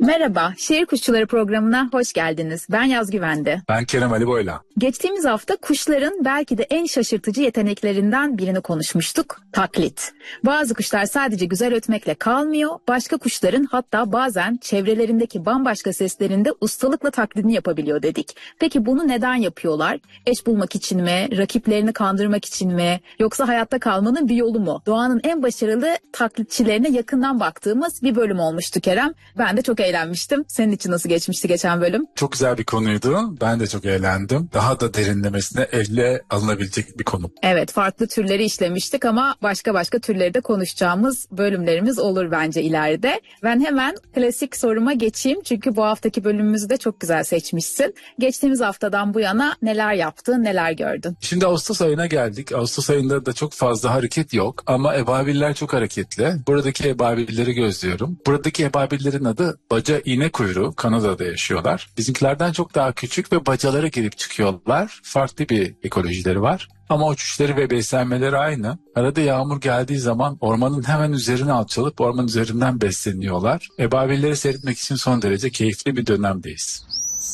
Merhaba, Şehir Kuşçuları programına hoş geldiniz. Ben Yaz Güvende. Ben Kerem Ali Boyla. Geçtiğimiz hafta kuşların belki de en şaşırtıcı yeteneklerinden birini konuşmuştuk. Taklit. Bazı kuşlar sadece güzel ötmekle kalmıyor. Başka kuşların hatta bazen çevrelerindeki bambaşka seslerinde ustalıkla taklidini yapabiliyor dedik. Peki bunu neden yapıyorlar? Eş bulmak için mi? Rakiplerini kandırmak için mi? Yoksa hayatta kalmanın bir yolu mu? Doğanın en başarılı taklitçilerine yakından baktığımız bir bölüm olmuştu Kerem. Ben de çok eğlenmiştim. Senin için nasıl geçmişti geçen bölüm? Çok güzel bir konuydu. Ben de çok eğlendim. Daha da derinlemesine elle alınabilecek bir konu. Evet, farklı türleri işlemiştik ama başka türleri de konuşacağımız bölümlerimiz olur bence ileride. Ben hemen klasik soruma geçeyim çünkü bu haftaki bölümümüzü de çok güzel seçmişsin. Geçtiğimiz haftadan bu yana neler yaptın, neler gördün? Şimdi Ağustos ayına geldik. Ağustos ayında da çok fazla hareket yok ama ebabiller çok hareketli. Buradaki ebabilleri gözlüyorum. Buradaki ebabillerin adı baca iğne kuyruğu. Kanada'da yaşıyorlar. Bizimkilerden çok daha küçük ve bacalara girip çıkıyorlar. Farklı bir ekolojileri var. Ama uçuşları ve beslenmeleri aynı. Arada yağmur geldiği zaman ormanın hemen üzerine alçalıp orman üzerinden besleniyorlar. Ebabilleri seyretmek için son derece keyifli bir dönemdeyiz.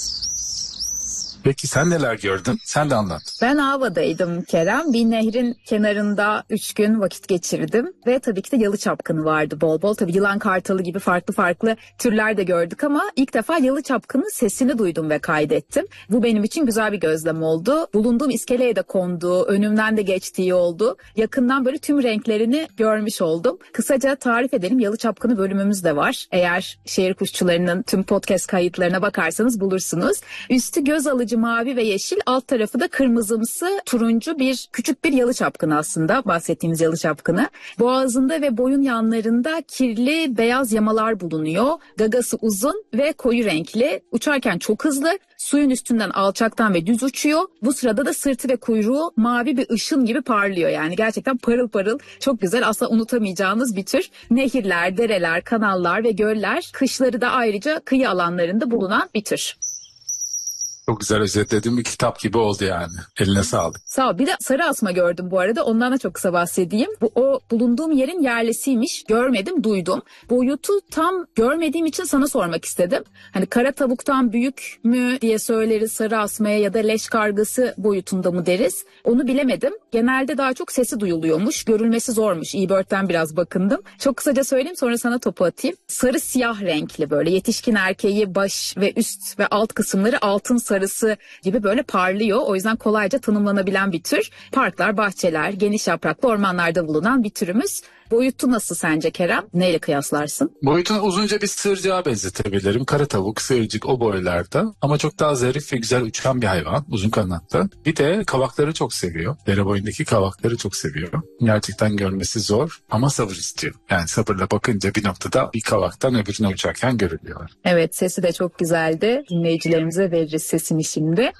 Peki sen neler gördün? Sen de anlat. Ben Ava'daydım Kerem. Bir nehrin kenarında 3 gün vakit geçirdim. Ve tabii ki de yalı çapkını vardı bol bol. Tabii yılan kartalı gibi farklı türler de gördük ama ilk defa yalı çapkının sesini duydum ve kaydettim. Bu benim için güzel bir gözlem oldu. Bulunduğum iskeleye de kondu, önümden de geçtiği oldu. Yakından böyle tüm renklerini görmüş oldum. Kısaca tarif edelim, yalı çapkını bölümümüz de var. Eğer şehir kuşçularının tüm podcast kayıtlarına bakarsanız bulursunuz. Üstü göz alıcı mavi ve yeşil, alt tarafı da kırmızımsı turuncu küçük bir yalı çapkını aslında bahsettiğimiz yalı çapkını. Boğazında ve boyun yanlarında kirli beyaz yamalar bulunuyor. Gagası uzun ve koyu renkli. Uçarken çok hızlı. Suyun üstünden alçaktan ve düz uçuyor. Bu sırada da sırtı ve kuyruğu mavi bir ışın gibi parlıyor. Yani gerçekten parıl parıl, çok güzel, asla unutamayacağınız bir tür. Nehirler, dereler, kanallar ve göller, kışları da ayrıca kıyı alanlarında bulunan bir tür. Çok güzel özetledim. Bir kitap gibi oldu yani. Eline sağlık. Sağ ol. Bir de sarı asma gördüm bu arada. Ondan da çok kısa bahsedeyim. O bulunduğum yerin yerlisiymiş. Görmedim, duydum. Boyutu tam görmediğim için sana sormak istedim. Hani kara tavuktan büyük mü diye söyleriz sarı asmaya ya da leş kargası boyutunda mı deriz? Onu bilemedim. Genelde daha çok sesi duyuluyormuş. Görülmesi zormuş. eBird'den biraz bakındım. Çok kısaca söyleyeyim, sonra sana topu atayım. Sarı siyah renkli, böyle yetişkin erkeği baş ve üst ve alt kısımları altın sarısı gibi böyle parlıyor. O yüzden kolayca tanımlanabilen bir tür. Parklar, bahçeler, geniş yapraklı ormanlarda bulunan bir türümüz. Boyutu nasıl sence Kerem? Neyle kıyaslarsın? Boyutunu uzunca bir sığırcığa benzetebilirim. Kara tavuk, sığırcık o boylarda. Ama çok daha zarif ve güzel uçan bir hayvan. Uzun kanatlı. Bir de kavakları çok seviyor. Dere boyundaki kavakları çok seviyor. Gerçekten görmesi zor ama sabır istiyor. Yani sabırla bakınca bir noktada bir kavaktan öbürüne uçarken görülüyorlar. Evet, sesi de çok güzeldi. Dinleyicilerimize veririz sesini şimdi.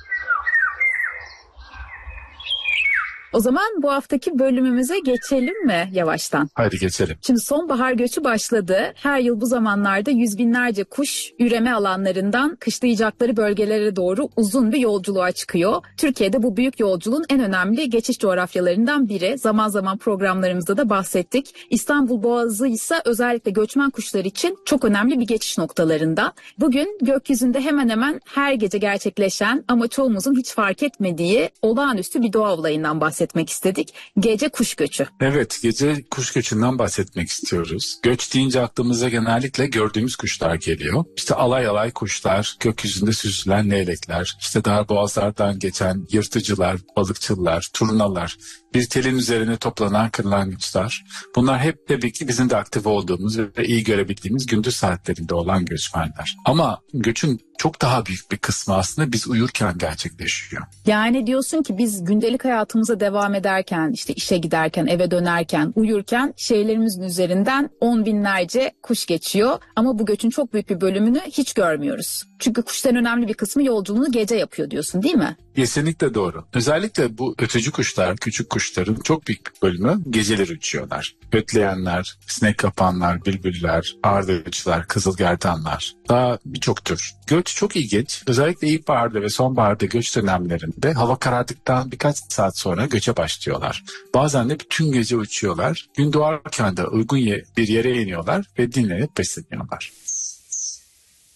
O zaman bu haftaki bölümümüze geçelim mi yavaştan? Haydi geçelim. Şimdi sonbahar göçü başladı. Her yıl bu zamanlarda yüz binlerce kuş üreme alanlarından kışlayacakları bölgelere doğru uzun bir yolculuğa çıkıyor. Türkiye'de bu büyük yolculuğun en önemli geçiş coğrafyalarından biri. Zaman zaman programlarımızda da bahsettik. İstanbul Boğazı ise özellikle göçmen kuşlar için çok önemli bir geçiş noktalarından. Bugün gökyüzünde hemen hemen her gece gerçekleşen ama çoğumuzun hiç fark etmediği olağanüstü bir doğa olayından bahsetmek istedik. Gece kuş göçü. Evet, gece kuş göçünden bahsetmek istiyoruz. Göç deyince aklımıza genellikle gördüğümüz kuşlar geliyor. İşte alay alay kuşlar, gökyüzünde süzülen leylekler, işte darboğazlardan geçen yırtıcılar, balıkçılar, turnalar, bir telin üzerine toplanan kırlangıçlar. Bunlar hep tabii ki bizim de aktif olduğumuz ve iyi görebildiğimiz gündüz saatlerinde olan göçmenler. Ama göçün çok daha büyük bir kısmı aslında biz uyurken gerçekleşiyor. Yani diyorsun ki biz gündelik hayatımıza devam ederken, işte işe giderken, eve dönerken, uyurken şehirlerimizin üzerinden on binlerce kuş geçiyor. Ama bu göçün çok büyük bir bölümünü hiç görmüyoruz. Çünkü kuşların önemli bir kısmı yolculuğunu gece yapıyor diyorsun, değil mi? Kesinlikle doğru. Özellikle bu ötücü kuşlar, küçük kuşların çok büyük bir bölümü geceleri uçuyorlar. Ötleyenler, sinek kapanlar, bülbüller, ağırlıkçılar, kızılgerdanlar, daha birçok tür. Göç çok ilginç. Özellikle ilkbaharda ve sonbaharda göç dönemlerinde hava karardıktan birkaç saat sonra göçe başlıyorlar. Bazen de bütün gece uçuyorlar. Gün doğarken de uygun bir yere iniyorlar ve dinlenip besleniyorlar.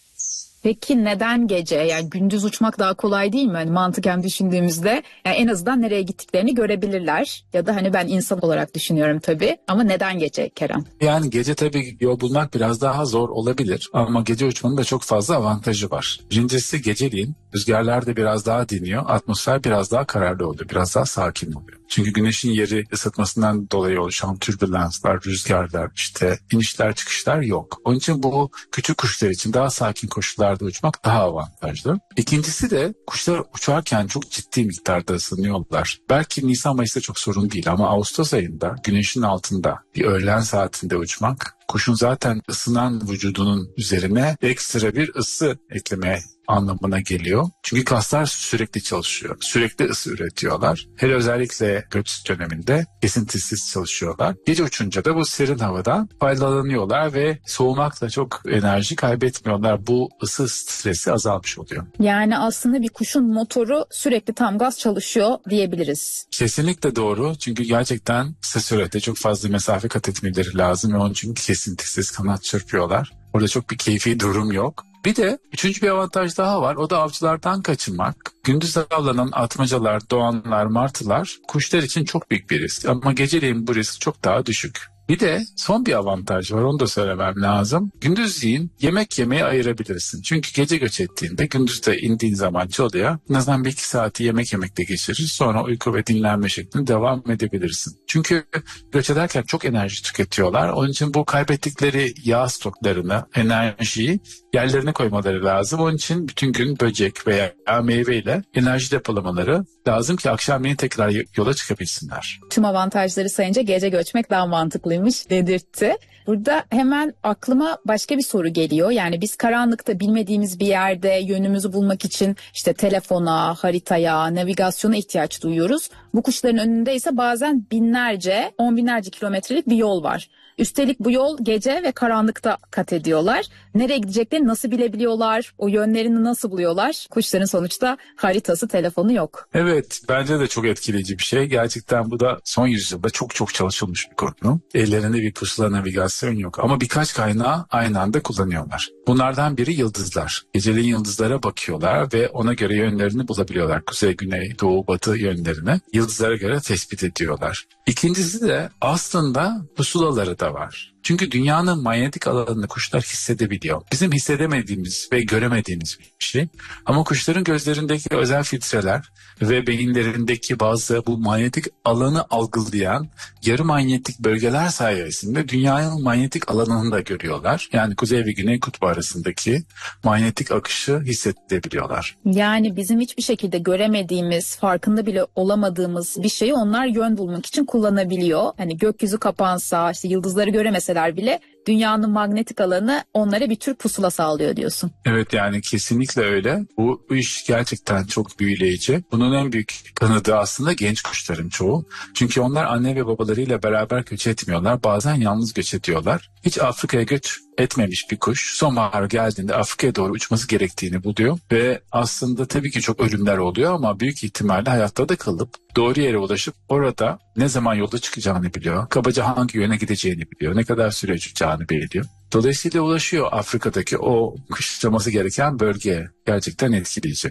Peki neden gece? Yani gündüz uçmak daha kolay değil mi? Hani mantıken düşündüğümüzde yani en azından nereye gittiklerini görebilirler. Ya da hani ben insan olarak düşünüyorum tabii. Ama neden gece Kerem? Yani gece tabii yol bulmak biraz daha zor olabilir ama gece uçmanın da çok fazla avantajı var. Birincisi geceliğin rüzgarlar da biraz daha diniyor, atmosfer biraz daha kararlı oluyor, biraz daha sakin oluyor. Çünkü güneşin yeri ısıtmasından dolayı oluşan türbülanslar, rüzgarlar, işte inişler çıkışlar yok. Onun için bu küçük kuşlar için daha sakin koşullarda uçmak daha avantajlı. İkincisi de kuşlar uçarken çok ciddi miktarda ısınıyorlar. Belki Nisan-Mayıs'ta çok sorun değil ama Ağustos ayında güneşin altında bir öğlen saatinde uçmak kuşun zaten ısınan vücudunun üzerine ekstra bir ısı eklemeye anlamına geliyor. Çünkü kaslar sürekli çalışıyor. Sürekli ısı üretiyorlar. Hele özellikle göç döneminde kesintisiz çalışıyorlar. Gece uçunca da bu serin havadan faydalanıyorlar ve soğumakla çok enerji kaybetmiyorlar. Bu ısı stresi azalmış oluyor. Yani aslında bir kuşun motoru sürekli tam gaz çalışıyor diyebiliriz. Kesinlikle doğru. Çünkü gerçekten kısa sürede çok fazla mesafe kat etmeleri lazım ve onun için kesintisiz kanat çırpıyorlar. Orada çok bir keyfi durum yok. Bir de üçüncü bir avantaj daha var. O da avcılardan kaçınmak. Gündüz avlanan atmacalar, doğanlar, martılar kuşlar için çok büyük bir risk. Ama geceleyin bu risk çok daha düşük. Bir de son bir avantaj var, onu da söylemem lazım. Gündüzleyin yemek yemeye ayırabilirsin. Çünkü gece göç ettiğinde gündüzde indiğin zaman çalıya en azından 1-2 saati yemek yemekte geçirir. Sonra uyku ve dinlenme şeklinde devam edebilirsin. Çünkü göç ederken çok enerji tüketiyorlar. Onun için bu kaybettikleri yağ stoklarını, enerjiyi yerlerine koymaları lazım. Onun için bütün gün böcek veya meyveyle enerji depolamaları lazım ki akşamleyin tekrar yola çıkabilsinler. Tüm avantajları sayınca gece göçmek daha mantıklıymış dedirtti. Burada hemen aklıma başka bir soru geliyor. Yani biz karanlıkta bilmediğimiz bir yerde yönümüzü bulmak için işte telefona, haritaya, navigasyona ihtiyaç duyuyoruz. Bu kuşların önünde ise bazen binlerce, 10 binlerce kilometrelik bir yol var. Üstelik bu yol gece ve karanlıkta kat ediyorlar. Nereye gideceklerini nasıl bilebiliyorlar? O yönlerini nasıl buluyorlar? Kuşların sonuçta haritası, telefonu yok. Evet, bence de çok etkileyici bir şey. Gerçekten bu da son yüzyılda çok çalışılmış bir konu. Ellerinde bir pusula, navigasyon yok ama birkaç kaynağı aynı anda kullanıyorlar. Bunlardan biri yıldızlar. Geceleyin yıldızlara bakıyorlar ve ona göre yönlerini bulabiliyorlar. Kuzey, güney, doğu, batı yönlerini yıldızlara göre tespit ediyorlar. İkincisi de aslında pusulaları da var. Çünkü dünyanın manyetik alanını kuşlar hissedebiliyor. Bizim hissedemediğimiz ve göremediğimiz bir şey. Ama kuşların gözlerindeki özel filtreler ve beyinlerindeki bazı bu manyetik alanı algılayan yarı manyetik bölgeler sayesinde dünyanın manyetik alanını da görüyorlar. Yani kuzey ve güney kutbu arasındaki manyetik akışı hissedebiliyorlar. Yani bizim hiçbir şekilde göremediğimiz, farkında bile olamadığımız bir şeyi onlar yön bulmak için kullanabiliyor. Hani gökyüzü kapansa, işte yıldızları göremeseler bile dünyanın manyetik alanı onlara bir tür pusula sağlıyor diyorsun. Evet, yani kesinlikle öyle. Bu iş gerçekten çok büyüleyici. Bunun en büyük kanıtı aslında genç kuşların çoğu. Çünkü onlar anne ve babalarıyla beraber göç etmiyorlar. Bazen yalnız göç ediyorlar. Hiç Afrika'ya göç etmemiş bir kuş sonbahar geldiğinde Afrika'ya doğru uçması gerektiğini buluyor. Ve aslında tabii ki çok ölümler oluyor ama büyük ihtimalle hayatta da kalıp doğru yere ulaşıp orada ne zaman yola çıkacağını biliyor. Kabaca hangi yöne gideceğini biliyor. Ne kadar süre uçacağını biliyor. Dolayısıyla ulaşıyor Afrika'daki o kuşlaması gereken bölgeye. Gerçekten etkileyici.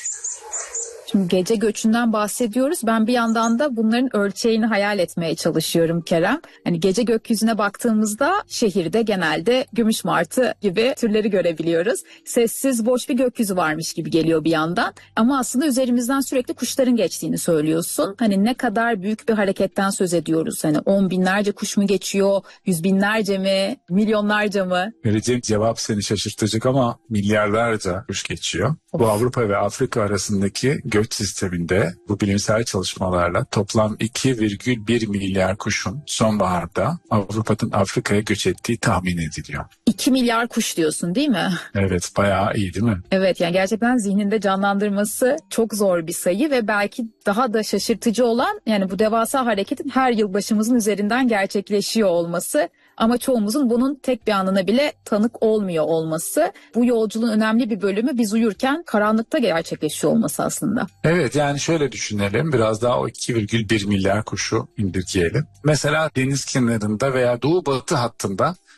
Şimdi gece göçünden bahsediyoruz. Ben bir yandan da bunların ölçeğini hayal etmeye çalışıyorum Kerem. Hani gece gökyüzüne baktığımızda şehirde genelde gümüş martı gibi türleri görebiliyoruz. Sessiz, boş bir gökyüzü varmış gibi geliyor bir yandan. Ama aslında üzerimizden sürekli kuşların geçtiğini söylüyorsun. Hani ne kadar büyük bir hareketten söz ediyoruz. Hani 10 binlerce kuş mu geçiyor, 100 binlerce mi, milyonlarca mı? Vereceğim cevap seni şaşırtacak ama milyarlarca kuş geçiyor. Bu Avrupa ve Afrika arasındaki göç sisteminde bu bilimsel çalışmalarla toplam 2,1 milyar kuşun sonbaharda Avrupa'dan Afrika'ya göç ettiği tahmin ediliyor. 2 milyar kuş diyorsun değil mi? Evet, bayağı iyi değil mi? Evet, yani gerçekten zihninde canlandırması çok zor bir sayı ve belki daha da şaşırtıcı olan yani bu devasa hareketin her yıl başımızın üzerinden gerçekleşiyor olması. Ama çoğumuzun bunun tek bir anına bile tanık olmuyor olması. Bu yolculuğun önemli bir bölümü biz uyurken karanlıkta gerçekleşiyor olması aslında. Evet, yani şöyle düşünelim, biraz daha o 2,1 milyar kuşu indirgeyelim. Mesela deniz kenarında veya doğu batı hattında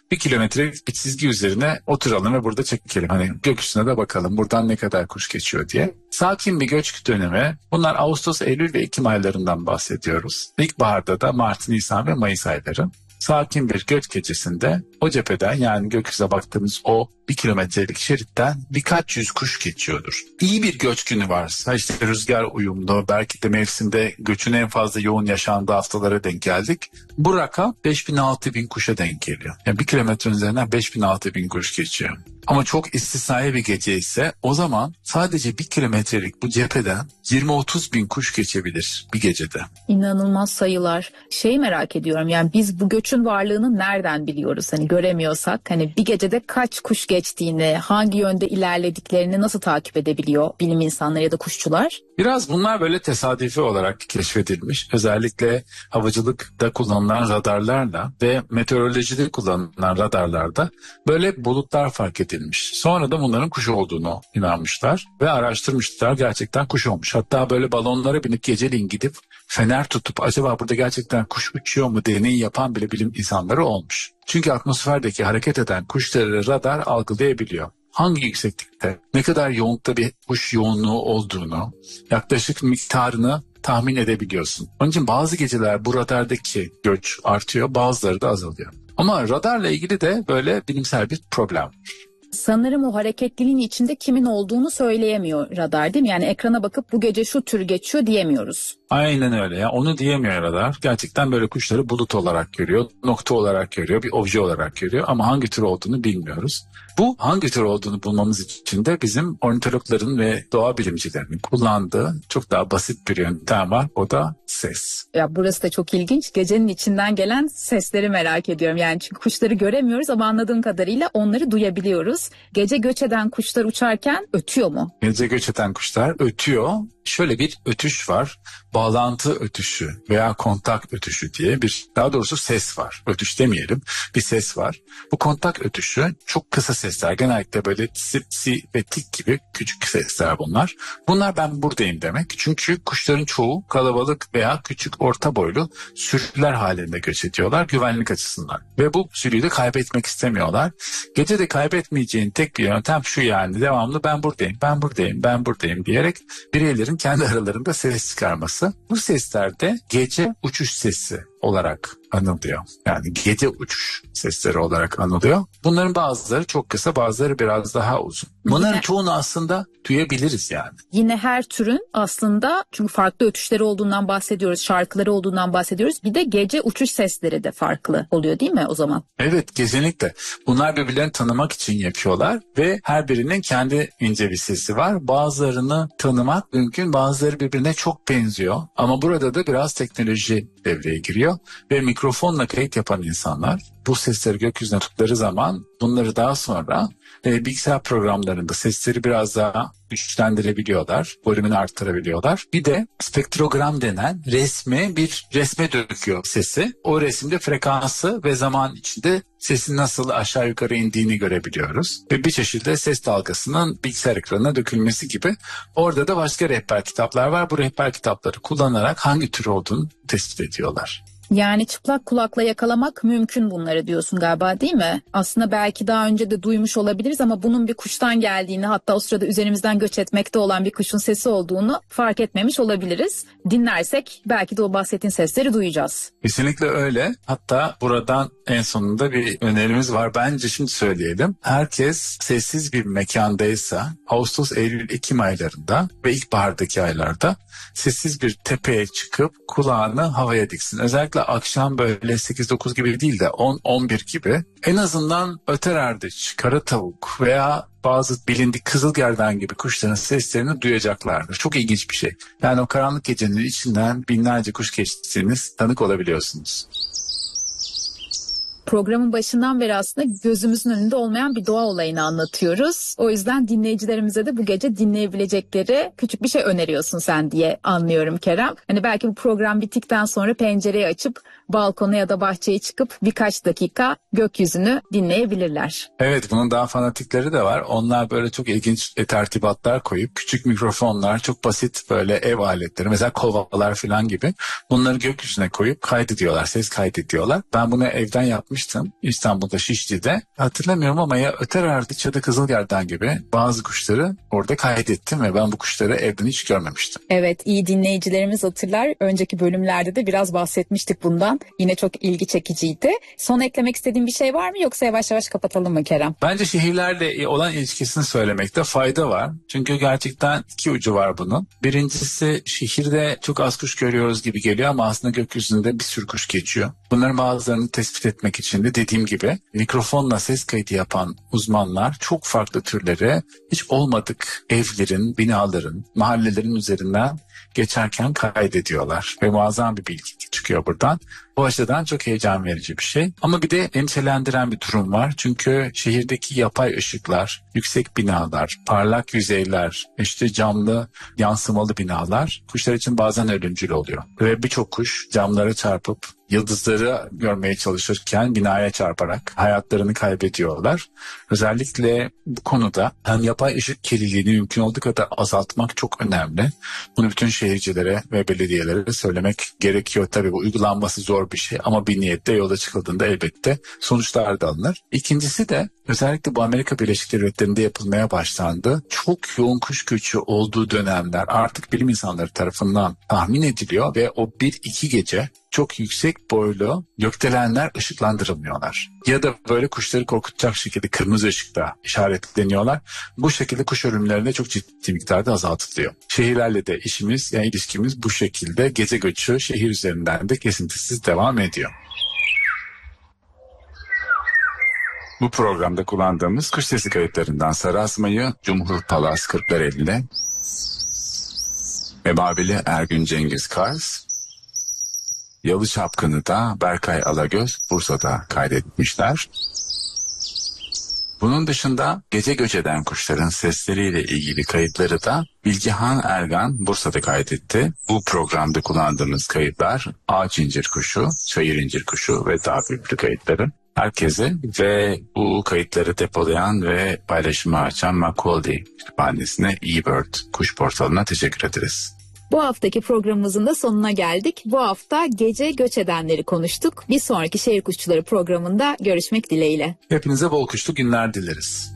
1 kilometrelik bir çizgi üzerine oturalım ve burada çekelim. Hani gökyüzüne de bakalım buradan ne kadar kuş geçiyor diye. Sakin bir göç dönemi. Bunlar Ağustos, Eylül ve Ekim aylarından bahsediyoruz. İlkbaharda da Mart, Nisan ve Mayıs ayları. Sakin bir göç gecesinde o cepheden, yani gökyüzüne baktığımız o 1 kilometrelik şeritten birkaç yüz kuş geçiyordur. İyi bir göç günü varsa, işte rüzgar uyumlu, belki de mevsimde göçün en fazla yoğun yaşandığı haftalara denk geldik. Bu rakam 5.000-6.000 kuşa denk geliyor. Yani 1 kilometre üzerinden 5.000-6.000 kuş geçiyor. Ama çok istisnai bir gece ise o zaman sadece 1 kilometrelik bu cepheden 20-30 bin kuş geçebilir bir gecede. İnanılmaz sayılar. Şeyi merak ediyorum, yani biz bu göçün varlığını nereden biliyoruz? Hani göremiyorsak, hani bir gecede kaç kuş geçtiğini, hangi yönde ilerlediklerini nasıl takip edebiliyor bilim insanları ya da kuşçular? Biraz bunlar böyle tesadüfi olarak keşfedilmiş. Özellikle havacılıkta kullanılan radarlarla ve meteorolojide kullanılan radarlarda böyle bulutlar fark edilmiş. Sonra da bunların kuş olduğunu inanmışlar ve araştırmışlar, gerçekten kuş olmuş. Hatta böyle balonlara binip geceleyin gidip fener tutup acaba burada gerçekten kuş uçuyor mu deneyi yapan bile bilim insanları olmuş. Çünkü atmosferdeki hareket eden kuşları radar algılayabiliyor. Hangi yükseklikte, ne kadar yoğunlukta bir kuş yoğunluğu olduğunu, yaklaşık miktarını tahmin edebiliyorsun. Onun için bazı geceler bu radardaki göç artıyor, bazıları da azalıyor. Ama radarla ilgili de böyle bilimsel bir problem var. Sanırım o hareketliliğin içinde kimin olduğunu söyleyemiyor radar, değil mi? Yani ekrana bakıp bu gece şu tür geçiyor diyemiyoruz. Aynen öyle ya, onu diyemiyor radar. Gerçekten böyle kuşları bulut olarak görüyor, nokta olarak görüyor, bir obje olarak görüyor ama hangi tür olduğunu bilmiyoruz. Bu hangi tür olduğunu bulmamız için de bizim ornitologların ve doğa bilimcilerinin kullandığı çok daha basit bir yöntem var, o da ses. Ya burası da çok ilginç. Gecenin içinden gelen sesleri merak ediyorum. Yani çünkü kuşları göremiyoruz ama anladığım kadarıyla onları duyabiliyoruz. Gece göç eden kuşlar uçarken ötüyor mu? Gece göç eden kuşlar ötüyor. Şöyle bir ötüş var. Bağlantı ötüşü veya kontak ötüşü diye daha doğrusu ses var. Ötüş demeyelim, bir ses var. Bu kontak ötüşü çok kısa sesler. Genellikle böyle si ve tik gibi küçük sesler bunlar. Bunlar ben buradayım demek. Çünkü kuşların çoğu kalabalık veya küçük orta boylu sürüler halinde göç ediyorlar güvenlik açısından. Ve bu sürüyü de kaybetmek istemiyorlar. Gece de kaybetmeyeceğin tek bir yöntem şu, yani devamlı ben buradayım, ben buradayım, ben buradayım diyerek bireylerin kendi aralarında ses çıkarması. Bu sesler de gece uçuş sesi olarak anılıyor. Yani gece uçuş sesleri olarak anılıyor. Bunların bazıları çok kısa, bazıları biraz daha uzun. Bunların çoğunu aslında duyabiliriz yani. Yine her türün aslında, çünkü farklı ötüşleri olduğundan bahsediyoruz, şarkıları olduğundan bahsediyoruz. Bir de gece uçuş sesleri de farklı oluyor değil mi o zaman? Evet, kesinlikle. Bunlar birbirlerini tanımak için yapıyorlar ve her birinin kendi ince bir sesi var. Bazılarını tanımak mümkün, bazıları birbirine çok benziyor. Ama burada da biraz teknoloji devreye giriyor ve mikrofonla kayıt yapan insanlar bu sesleri gökyüzüne tuttukları zaman bunları daha sonra bilgisayar programlarında sesleri biraz daha güçlendirebiliyorlar, volümünü arttırabiliyorlar. Bir de spektrogram denen resme döküyor sesi. O resimde frekansı ve zaman içinde sesin nasıl aşağı yukarı indiğini görebiliyoruz. Ve bir çeşitli ses dalgasının bilgisayar ekranına dökülmesi gibi. Orada da başka rehber kitaplar var. Bu rehber kitapları kullanarak hangi tür olduğunu tespit ediyorlar. Yani çıplak kulakla yakalamak mümkün bunları diyorsun galiba, değil mi? Aslında belki daha önce de duymuş olabiliriz ama bunun bir kuştan geldiğini, hatta o sırada üzerimizden göç etmekte olan bir kuşun sesi olduğunu fark etmemiş olabiliriz. Dinlersek belki de o bahsettiğin sesleri duyacağız. Kesinlikle öyle. Hatta buradan en sonunda bir önerimiz var. Bence şimdi söyleyelim. Herkes sessiz bir mekandaysa Ağustos, Eylül, Ekim aylarında ve ilkbahardaki aylarda sessiz bir tepeye çıkıp kulağını havaya diksin. Özellikle akşam böyle 8-9 gibi değil de 10-11 gibi en azından öter erdiç, kara tavuk veya bazı bilindik kızılgerdan gibi kuşların seslerini duyacaklardır. Çok ilginç bir şey. Yani o karanlık gecenin içinden binlerce kuş geçtiğiniz tanık olabiliyorsunuz. Programın başından beri aslında gözümüzün önünde olmayan bir doğa olayını anlatıyoruz. O yüzden dinleyicilerimize de bu gece dinleyebilecekleri küçük bir şey öneriyorsun sen diye anlıyorum Kerem. Hani belki bu program bittikten sonra pencereyi açıp balkona ya da bahçeye çıkıp birkaç dakika gökyüzünü dinleyebilirler. Evet, bunun daha fanatikleri de var. Onlar böyle çok ilginç tertibatlar koyup küçük mikrofonlar, çok basit böyle ev aletleri, mesela kovalar falan gibi bunları gökyüzüne koyup kaydediyorlar, ses kaydediyorlar. Ben bunu evden yapmıştım. bakmıştım İstanbul'da Şişli'de. Hatırlamıyorum ama ya Öter Ardıç ya da Kızılgerdan gibi bazı kuşları orada kaydettim ve ben bu kuşları evden hiç görmemiştim. Evet, iyi dinleyicilerimiz hatırlar. Önceki bölümlerde de biraz bahsetmiştik bundan. Yine çok ilgi çekiciydi. Son eklemek istediğin bir şey var mı yoksa yavaş yavaş kapatalım mı Kerem? Bence şehirlerle olan ilişkisini söylemekte fayda var. Çünkü gerçekten iki ucu var bunun. Birincisi, şehirde çok az kuş görüyoruz gibi geliyor ama aslında gökyüzünde bir sürü kuş geçiyor. Bunların bazılarını tespit etmek için de dediğim gibi mikrofonla ses kaydı yapan uzmanlar çok farklı türleri hiç olmadık evlerin, binaların, mahallelerin üzerinden geçerken kaydediyorlar. Ve muazzam bir bilgi çıkıyor buradan. Bu açıdan çok heyecan verici bir şey. Ama bir de endişelendiren bir durum var. Çünkü şehirdeki yapay ışıklar, yüksek binalar, parlak yüzeyler, işte camlı, yansımalı binalar kuşlar için bazen ölümcül oluyor. Ve birçok kuş camlara çarpıp yıldızları görmeye çalışırken binaya çarparak hayatlarını kaybediyorlar. Özellikle bu konuda hem yapay ışık kirliliğini mümkün olduğu kadar azaltmak çok önemli. Bunu bütün şehircilere ve belediyelere söylemek gerekiyor. Tabii bu uygulanması zor bir şey ama bir niyetle yola çıkıldığında elbette sonuçlar da alınır. İkincisi de özellikle bu Amerika Birleşik Devletleri'nde yapılmaya başlandı. Çok yoğun kuş göçü olduğu dönemler artık bilim insanları tarafından tahmin ediliyor ve o 1-2 gece çok yüksek boylu gökdelenler ışıklandırılmıyorlar. Ya da böyle kuşları korkutacak şekilde kırmızı ışıkta işaretleniyorlar. Bu şekilde kuş ölümlerinde çok ciddi miktarda azaltılıyor. Şehirlerle de işimiz, yani ilişkimiz bu şekilde. Gece göçü şehir üzerinden de kesintisiz devam ediyor. Bu programda kullandığımız kuş sesi kayıtlarından Sarı Asma'yı Cumhur Palas Kırklareli'de, Ebabili Ergün Cengiz Kars, Yalı Çapkın'ı da Berkay Alagöz Bursa'da kaydetmişler. Bunun dışında gece göç eden kuşların sesleriyle ilgili kayıtları da Bilgehan Ergan Bursa'da kaydetti. Bu programda kullandığımız kayıtlar ağaç incir kuşu, çayır incir kuşu ve dağ bülbülü kayıtları. Herkese ve bu kayıtları depolayan ve paylaşıma açan Macaulay kütüphanesine eBird kuş portalına teşekkür ederiz. Bu haftaki programımızın da sonuna geldik. Bu hafta gece göç edenleri konuştuk. Bir sonraki Şehir Kuşçuları programında görüşmek dileğiyle. Hepinize bol kuşlu günler dileriz.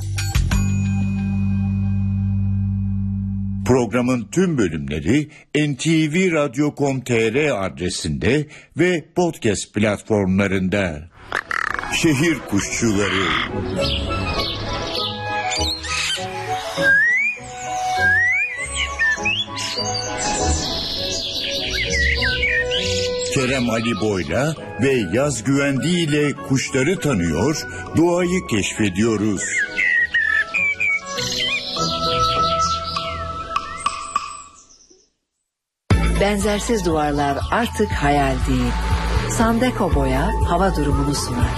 Programın tüm bölümleri ntvradio.com.tr adresinde ve podcast platformlarında. Şehir Kuşçuları. Kerem Ali Boy'la ve Yaz Güvendi ile kuşları tanıyor, doğayı keşfediyoruz. Benzersiz duvarlar artık hayal değil. Sandeko Boya hava durumunu sunar.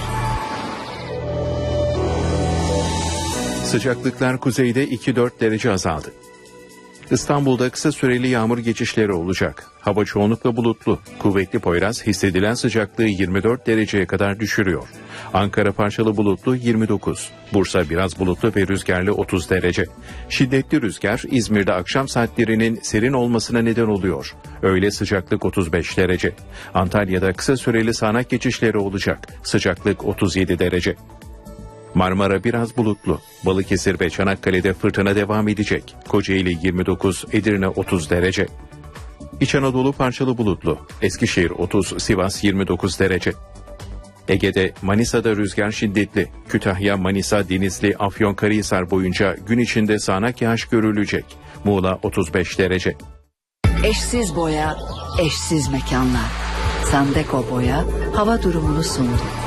Sıcaklıklar kuzeyde 2-4 derece azaldı. İstanbul'da kısa süreli yağmur geçişleri olacak. Hava çoğunlukla bulutlu. Kuvvetli Poyraz hissedilen sıcaklığı 24 dereceye kadar düşürüyor. Ankara parçalı bulutlu 29. Bursa biraz bulutlu ve rüzgarlı 30 derece. Şiddetli rüzgar İzmir'de akşam saatlerinin serin olmasına neden oluyor. Öğle sıcaklık 35 derece. Antalya'da kısa süreli sağanak geçişleri olacak. Sıcaklık 37 derece. Marmara biraz bulutlu. Balıkesir ve Çanakkale'de fırtına devam edecek. Kocaeli 29, Edirne 30 derece. İç Anadolu parçalı bulutlu. Eskişehir 30, Sivas 29 derece. Ege'de Manisa'da rüzgar şiddetli. Kütahya, Manisa, Denizli, Afyonkarahisar boyunca gün içinde sağanak yağış görülecek. Muğla 35 derece. Eşsiz boya, eşsiz mekanlar. Sandeko Boya hava durumunu sundu.